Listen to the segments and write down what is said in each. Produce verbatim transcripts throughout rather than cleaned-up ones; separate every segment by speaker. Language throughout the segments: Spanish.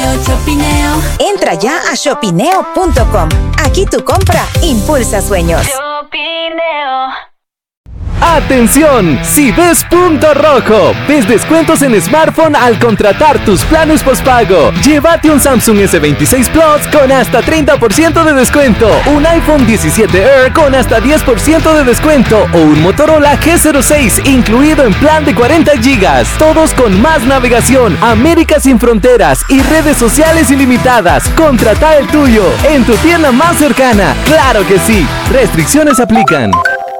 Speaker 1: Shopineo, Shopineo.
Speaker 2: Entra ya a shopineo punto com. Aquí tu compra impulsa sueños.
Speaker 1: Shopineo.
Speaker 3: ¡Atención! Si ves punto rojo, ves descuentos en smartphone al contratar tus planes postpago. Llévate un Samsung ese veintiséis Plus con hasta treinta por ciento de descuento, un iPhone diecisiete Air con hasta diez por ciento de descuento o un Motorola G cero seis incluido en plan de cuarenta gigas. Todos con más navegación, América sin fronteras y redes sociales ilimitadas. Contrata el tuyo en tu tienda más cercana. ¡Claro que sí! Restricciones aplican.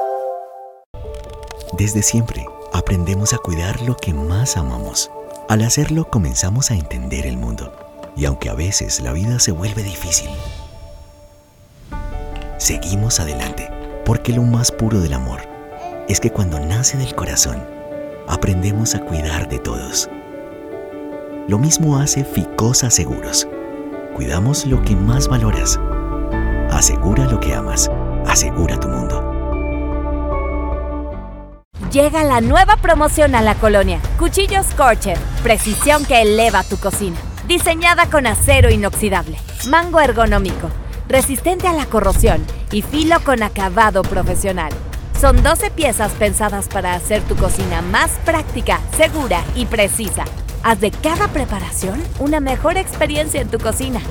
Speaker 4: Desde siempre, aprendemos a cuidar lo que más amamos. Al hacerlo, comenzamos a entender el mundo. Y aunque a veces la vida se vuelve difícil, seguimos adelante, porque lo más puro del amor es que cuando nace del corazón, aprendemos a cuidar de todos. Lo mismo hace Ficosa Seguros. Cuidamos lo que más valoras. Asegura lo que amas. Asegura tu mundo.
Speaker 5: Llega la nueva promoción a la colonia. Cuchillos Scorcher, precisión que eleva tu cocina. Diseñada con acero inoxidable, mango ergonómico, resistente a la corrosión y filo con acabado profesional. Son doce piezas pensadas para hacer tu cocina más práctica, segura y precisa. Haz de cada preparación una mejor experiencia en tu cocina.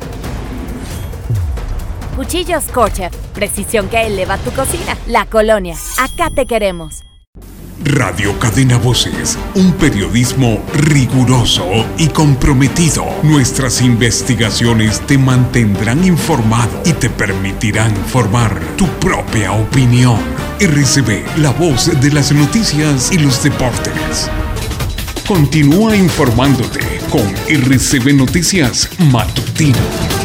Speaker 5: Cuchillos Scorcher, precisión que eleva tu cocina. La colonia, acá te queremos.
Speaker 6: Radio Cadena Voces, un periodismo riguroso y comprometido. Nuestras investigaciones te mantendrán informado y te permitirán formar tu propia opinión. R C V, la voz de las noticias y los deportes. Continúa informándote con R C V Noticias Matutino.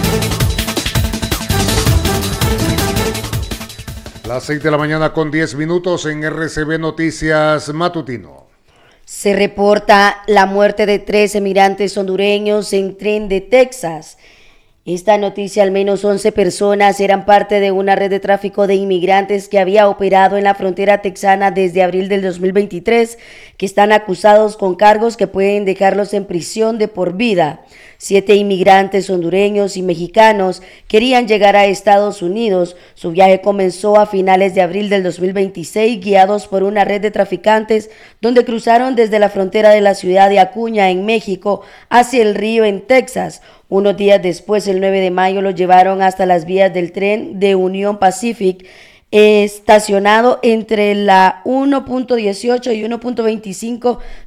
Speaker 7: Las seis de la mañana con diez minutos en R C V Noticias Matutino.
Speaker 8: Se reporta la muerte de tres emigrantes hondureños en tren de Texas. Esta noticia, al menos once personas eran parte de una red de tráfico de inmigrantes que había operado en la frontera texana desde abril del dos mil veintitrés, que están acusados con cargos que pueden dejarlos en prisión de por vida. Siete inmigrantes hondureños y mexicanos querían llegar a Estados Unidos. Su viaje comenzó a finales de abril del dos mil veintiséis, guiados por una red de traficantes, donde cruzaron desde la frontera de la ciudad de Acuña, en México, hacia el río en Texas. Unos días después, el nueve de mayo, los llevaron hasta las vías del tren de Union Pacific, estacionado entre la uno punto dieciocho y uno punto veinticinco